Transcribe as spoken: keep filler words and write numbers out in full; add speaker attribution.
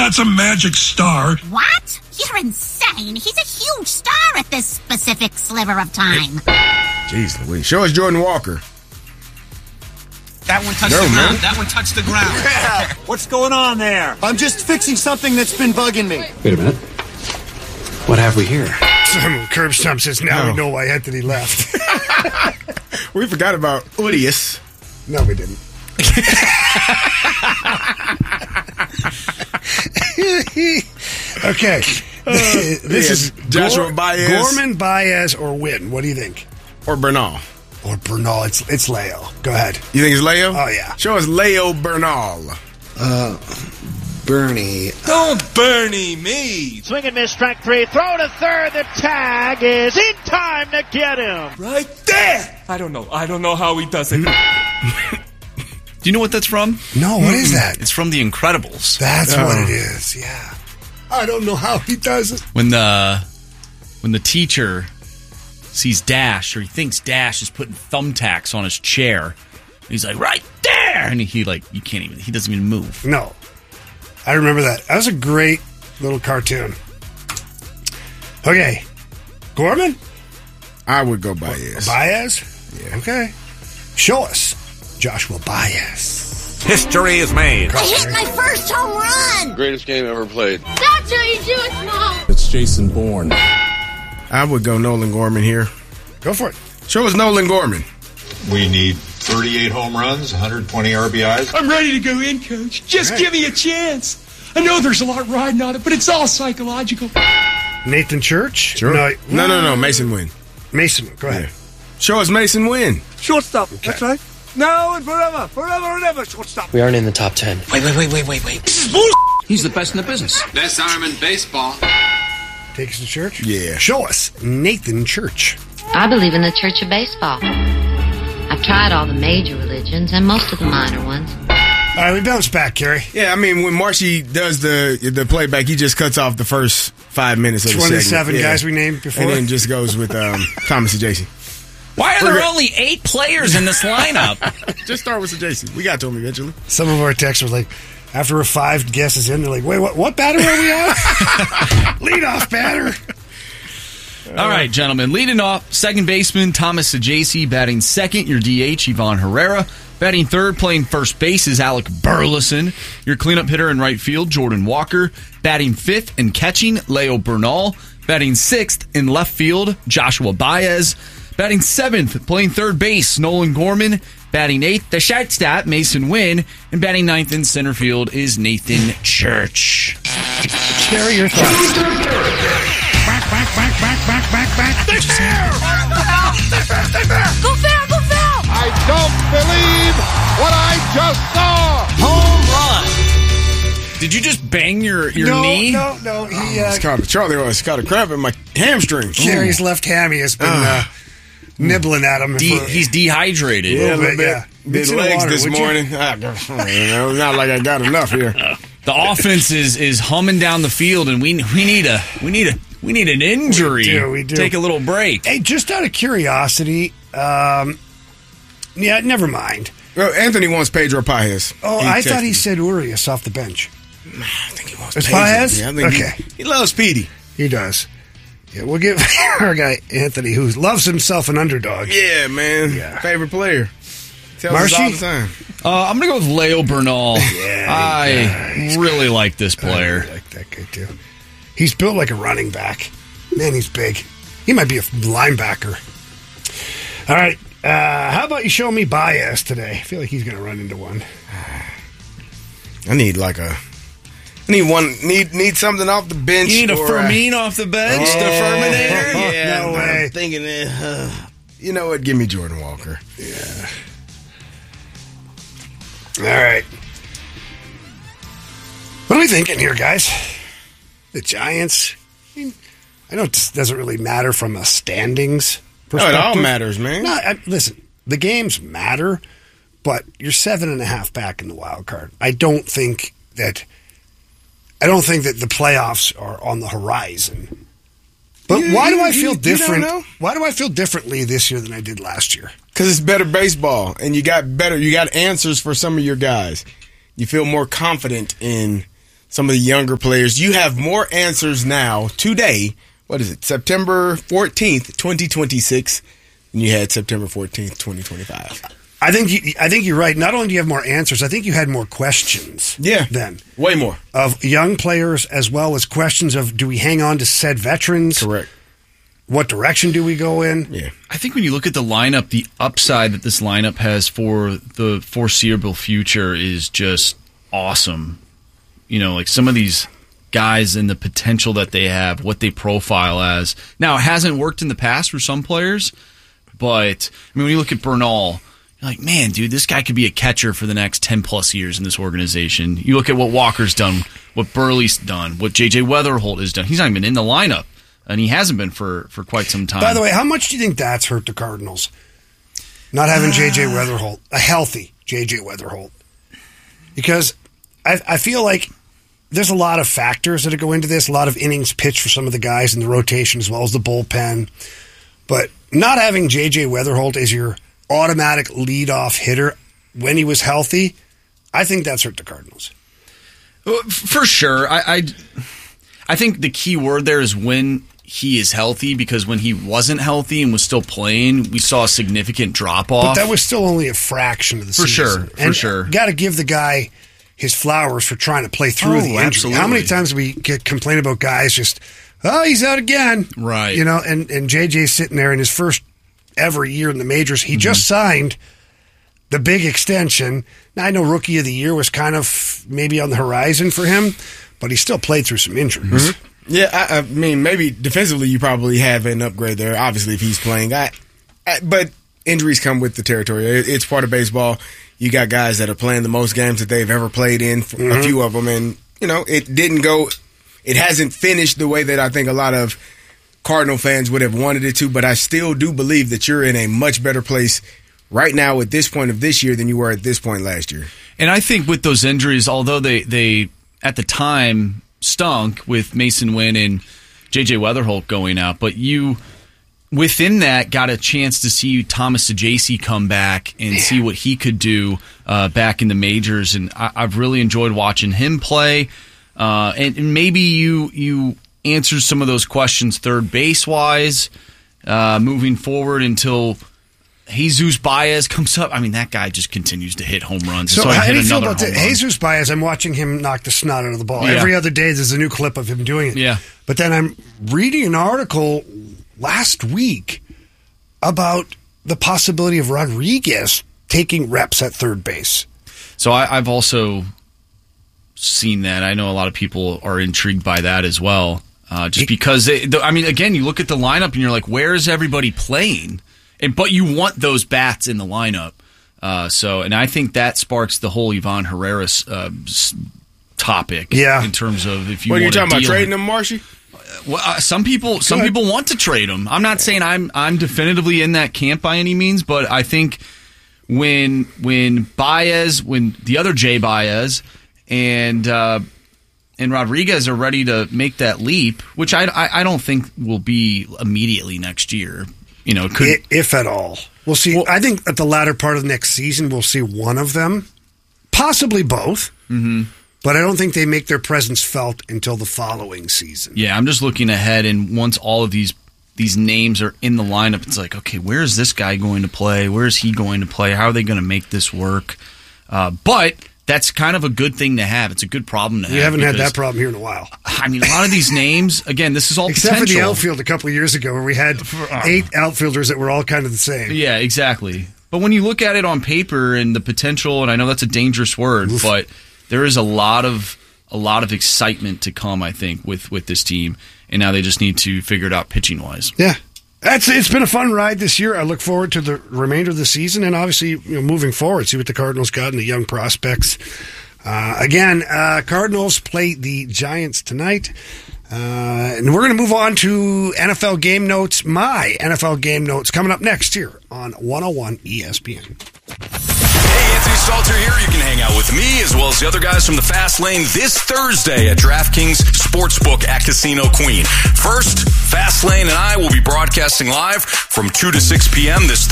Speaker 1: not some magic star.
Speaker 2: What? You're insane. He's a huge star at this specific sliver of time.
Speaker 3: Jeez Louise. Show us Jordan Walker.
Speaker 4: That one touched
Speaker 3: No,
Speaker 4: the ground.
Speaker 3: man.
Speaker 4: That one touched the ground.
Speaker 5: Yeah. What's going on there? I'm just fixing something that's been bugging me.
Speaker 6: Wait a minute. What have we here?
Speaker 7: Some curb stump says now
Speaker 3: No.
Speaker 7: we know why Anthony left.
Speaker 3: We forgot about Udius.
Speaker 7: No, we didn't. Okay. This
Speaker 3: yeah,
Speaker 7: is
Speaker 3: Joshua
Speaker 7: Gor-
Speaker 3: Baez.
Speaker 7: Gorman, Baez, or Wynn. What do you think?
Speaker 3: Or Bernal.
Speaker 7: Or Bernal. It's it's Leo. Go ahead.
Speaker 3: You think it's Leo?
Speaker 7: Oh, yeah.
Speaker 3: Show us Leo Bernal.
Speaker 6: Uh, Bernie.
Speaker 4: Don't Bernie me.
Speaker 8: Swing and miss, strike three. Throw to third. The tag is in time to get him.
Speaker 4: Right there. I don't know. I don't know how he does it.
Speaker 9: Do you know what that's from?
Speaker 7: No, what is that?
Speaker 9: It's from The Incredibles.
Speaker 7: That's
Speaker 3: Oh.
Speaker 7: what it is, yeah. I don't know how he does it.
Speaker 9: When the when the teacher sees Dash, or he thinks Dash is putting thumbtacks on his chair, he's like, right there! And he, like, you can't even, he doesn't even move.
Speaker 7: No. I remember that. That was a great little cartoon. Okay. Gorman?
Speaker 3: I would go Baez.
Speaker 7: Baez?
Speaker 3: Yeah.
Speaker 7: Okay. Show us Joshua Baez.
Speaker 5: History is made.
Speaker 2: I hit my first home run.
Speaker 10: Greatest game ever played.
Speaker 2: That's how you do it, Mom.
Speaker 6: It's Jason Bourne.
Speaker 3: I would go Nolan Gorman here.
Speaker 7: Go for it.
Speaker 3: Show us Nolan Gorman.
Speaker 11: We need thirty-eight home runs, one hundred twenty R B Is.
Speaker 1: I'm ready to go in, Coach. Just give me a chance. I know there's a lot riding on it, but it's all psychological.
Speaker 7: Nathan Church?
Speaker 3: Sure.
Speaker 7: No,
Speaker 3: No, no, no. Mason Wynn.
Speaker 7: Mason, go ahead.
Speaker 3: Show us Mason Wynn.
Speaker 5: Shortstop. That's right. Now and forever. Forever and ever. Shortstop.
Speaker 6: We aren't in the top ten.
Speaker 4: Wait, wait, wait, wait, wait, wait.
Speaker 5: This is bull.
Speaker 6: He's the best in the business.
Speaker 10: Best arm in baseball.
Speaker 7: Take us to church?
Speaker 3: Yeah.
Speaker 7: Show us Nathan Church.
Speaker 12: I believe in the Church of Baseball. I've tried all the major religions and most of the minor ones.
Speaker 7: All right, we bounce back, Kerry.
Speaker 3: Yeah, I mean, when Marshy does the the playback, he just cuts off the first five minutes of the segment.
Speaker 7: twenty-seven
Speaker 3: Yeah.
Speaker 7: guys we named before.
Speaker 3: And then just goes with um, Thomas and J C.
Speaker 9: Why are
Speaker 3: We're
Speaker 9: there
Speaker 3: good.
Speaker 9: only eight players in this lineup?
Speaker 3: Just start with the J C. We got to him eventually.
Speaker 7: Some of our texts were like, after we're five guesses in, they're like, wait, what, what batter are we on? Lead off batter.
Speaker 9: All right, gentlemen. Leading off, second baseman Thomas Sajaci. Batting second, your D H, Ivan Herrera. Batting third, playing first base is Alec Burleson. Your cleanup hitter in right field, Jordan Walker. Batting fifth and catching, Leo Bernal. Batting sixth in left field, Joshua Baez. Batting seventh, playing third base, Nolan Gorman. Batting eighth, the shortstop, Mason Wynn. And batting ninth in center field is Nathan Church.
Speaker 7: Kerry, your thoughts.
Speaker 1: Back, back, back, back, back, back, back.
Speaker 5: They're fair. They're fair. They're fair.
Speaker 2: Go foul, go foul.
Speaker 10: I don't believe what I just saw.
Speaker 5: Home run.
Speaker 9: Did you just bang your, your
Speaker 7: no,
Speaker 9: knee?
Speaker 7: No, no, he, uh,
Speaker 3: It's called, Charlie, oh, it's called a cramp in my hamstring.
Speaker 7: Kerry's left hammy has been uh, nibbling at him.
Speaker 9: De-
Speaker 7: for,
Speaker 9: he's dehydrated.
Speaker 3: Yeah, a
Speaker 7: little
Speaker 3: little
Speaker 7: bit,
Speaker 3: bit.
Speaker 7: yeah.
Speaker 3: Big
Speaker 7: Mix it in
Speaker 3: legs
Speaker 7: water,
Speaker 3: this
Speaker 7: would you?
Speaker 3: morning. Ah, you know, not like I got enough here.
Speaker 9: The offense is is humming down the field, and we we need a we need a we need an injury.
Speaker 7: We do, we do.
Speaker 9: Take a little break.
Speaker 7: Hey, just out of curiosity, um, yeah, never mind.
Speaker 3: Well, Anthony wants Pedro Paez.
Speaker 7: Oh,
Speaker 3: He
Speaker 7: I thought
Speaker 3: texted
Speaker 7: he
Speaker 3: me.
Speaker 7: said Urias off the bench.
Speaker 3: I think he wants
Speaker 7: It's
Speaker 3: Pedro.
Speaker 7: Paez?
Speaker 3: Yeah, I think
Speaker 7: Okay.
Speaker 3: He, he loves Speedy.
Speaker 7: He does. Yeah, we'll give our guy Anthony, who loves himself an underdog.
Speaker 3: Yeah, man.
Speaker 7: Yeah.
Speaker 3: Favorite player. Tells
Speaker 7: Marshy?
Speaker 3: us all the time.
Speaker 9: Uh, I'm gonna go with Leo Bernal.
Speaker 7: Yeah,
Speaker 9: I
Speaker 7: yeah,
Speaker 9: really like this
Speaker 7: I
Speaker 9: player.
Speaker 7: really like that guy, too. He's built like a running back. Man, he's big. He might be a linebacker. All right. Uh, how about you show me Baez today? I feel like he's going to run into one.
Speaker 3: I need like a. I need one. Need need something off the bench.
Speaker 9: You need a
Speaker 3: or
Speaker 9: Fermin off the bench,
Speaker 3: Oh.
Speaker 9: the Ferminator.
Speaker 3: Yeah,
Speaker 7: No
Speaker 3: I'm
Speaker 7: way.
Speaker 3: thinking. Uh, you know what? Give me Jordan Walker.
Speaker 7: Yeah. All right. What are we thinking here, guys? The Giants. I mean, I know it doesn't really matter from a standings
Speaker 3: No, it
Speaker 7: perspective.
Speaker 3: all matters, man.
Speaker 7: No, I, listen, the games matter, but you're seven and a half back in the wild card. I don't think that. I don't think that the playoffs are on the horizon. But
Speaker 3: You-
Speaker 7: why do
Speaker 3: you-
Speaker 7: I feel
Speaker 3: you- you don't
Speaker 7: different?
Speaker 3: know?
Speaker 7: Why do I feel differently this year than I did last year?
Speaker 3: Because it's better baseball, and you got better. You got answers for some of your guys. You feel more confident in some of the younger players. You have more answers now today. What is it? September fourteenth, twenty twenty-six, than you had September fourteenth, twenty twenty-five.
Speaker 7: I think you, I think you're right. Not only do you have more answers, I think you had more questions.
Speaker 3: Yeah,
Speaker 7: then
Speaker 3: way more
Speaker 7: of young players, as well as questions of do we hang on to said veterans?
Speaker 3: Correct.
Speaker 7: What direction do we go in?
Speaker 3: Yeah,
Speaker 9: I think when you look at the lineup, the upside that this lineup has for the foreseeable future is just awesome. You know, like some of these guys and the potential that they have, what they profile as. Now, it hasn't worked in the past for some players, but I mean, when you look at Bernal, you're like, man, dude, this guy could be a catcher for the next ten plus years in this organization. You look at what Walker's done, what Burley's done, what J J Weatherholt has done. He's not even in the lineup, and he hasn't been for, for quite some time.
Speaker 7: By the way, how much do you think that's hurt the Cardinals? Not having J J Weatherholt, a healthy J J Weatherholt. Because I, I feel like there's a lot of factors that go into this, a lot of innings pitched for some of the guys in the rotation as well as the bullpen. But not having J J Weatherholt as your automatic leadoff hitter when he was healthy, I think that's hurt the Cardinals.
Speaker 9: For sure. I, I, I think the key word there is when he is healthy, because when he wasn't healthy and was still playing, we saw a significant drop-off.
Speaker 7: But that was still only a fraction of the
Speaker 9: for
Speaker 7: season.
Speaker 9: Sure, for
Speaker 7: and
Speaker 9: sure.
Speaker 7: Got to give the guy his flowers for trying to play through
Speaker 9: oh,
Speaker 7: the injury.
Speaker 9: Absolutely.
Speaker 7: How many times do we get complain about guys just, oh, he's out again.
Speaker 9: Right.
Speaker 7: You know, and, and J J's sitting there in his first ever year in the majors. He mm-hmm. just signed the big extension. Now, I know Rookie of the Year was kind of maybe on the horizon for him, but he still played through some injuries.
Speaker 3: Mm-hmm. Yeah, I, I mean, maybe defensively you probably have an upgrade there, obviously, if he's playing. I, I, but injuries come with the territory. It, it's part of baseball. You got guys that are playing the most games that they've ever played in, mm-hmm. a few of them, and, you know, it didn't go – it hasn't finished the way that I think a lot of – Cardinal fans would have wanted it to, but I still do believe that you're in a much better place right now at this point of this year than you were at this point last year.
Speaker 9: And I think with those injuries, although they, they at the time stunk with Mason Wynn and J J Weatherholt going out, but you within that got a chance to see Thomas Saggese come back and yeah. see what he could do uh, back in the majors, and I, I've really enjoyed watching him play. Uh, and, and maybe you you. answers some of those questions third base wise, uh, moving forward until Jesus Baez comes up. I mean, that guy just continues to hit home runs.
Speaker 7: So,
Speaker 9: so
Speaker 7: how
Speaker 9: hit
Speaker 7: do you feel
Speaker 9: another
Speaker 7: about the, Jesus Baez? I'm watching him knock the snot out of the ball.
Speaker 9: Yeah.
Speaker 7: Every other day there's a new clip of him doing it.
Speaker 9: Yeah.
Speaker 7: But then I'm reading an article last week about the possibility of Rodriguez taking reps at third base.
Speaker 9: So I, I've also seen that. I know a lot of people are intrigued by that as well. Uh, just because, they, I mean, again, you look at the lineup and you're like, where is everybody playing? And but you want those bats in the lineup. Uh, so, and I think that sparks the whole Ivan Herrera uh, topic.
Speaker 7: Yeah.
Speaker 9: In terms of if you
Speaker 3: what
Speaker 9: want
Speaker 3: are you talking about, trading
Speaker 9: him,
Speaker 3: him, Marshy?
Speaker 9: Well, uh, some people, some people want to trade him. I'm not saying I'm I'm definitively in that camp by any means, but I think when when Baez, when the other Jay Baez, and uh, and Rodriguez are ready to make that leap, which I, I, I don't think will be immediately next year. You know, could,
Speaker 7: if, if at all. We'll see. Well, I think at the latter part of next season, we'll see one of them, possibly both.
Speaker 9: Mm-hmm.
Speaker 7: But I don't think they make their presence felt until the following season.
Speaker 9: Yeah, I'm just looking ahead, and once all of these these names are in the lineup, it's like, okay, where is this guy going to play? Where is he going to play? How are they going to make this work? Uh, but that's kind of a good thing to have. It's a good problem to have.
Speaker 7: We haven't had that problem here in a while.
Speaker 9: I mean, a lot of these names, again, this is all
Speaker 7: Except
Speaker 9: potential.
Speaker 7: for the outfield a couple of years ago where we had eight outfielders that were all kind of the same.
Speaker 9: Yeah, exactly. But when you look at it on paper and the potential, and I know that's a dangerous word, Oof. but there is a lot of a lot of excitement to come, I think, with, with this team. And now they just need to figure it out pitching-wise.
Speaker 7: Yeah. That's It's been a fun ride this year. I look forward to the remainder of the season and obviously, you know, moving forward, see what the Cardinals got and the young prospects. Uh, again, uh, Cardinals play the Giants tonight. Uh, and we're going to move on to N F L Game Notes, my N F L Game Notes, coming up next here on one oh one E S P N.
Speaker 13: Hey, Anthony Stalter here. You can hang out with me as well as the other guys from the Fast Lane this Thursday at DraftKings Sportsbook at Casino Queen. First, Fast Lane and I will be broadcasting live from two to six p.m. this